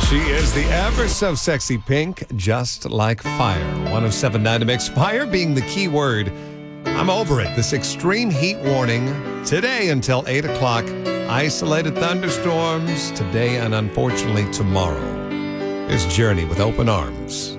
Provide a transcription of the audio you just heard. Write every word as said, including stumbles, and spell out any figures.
She is the ever so sexy Pink, just like fire. one oh seven point nine to Mix. Fire being the key word. I'm over it. This extreme heat warning today until eight o'clock. Isolated thunderstorms today and unfortunately tomorrow. Here's Journey with Open Arms.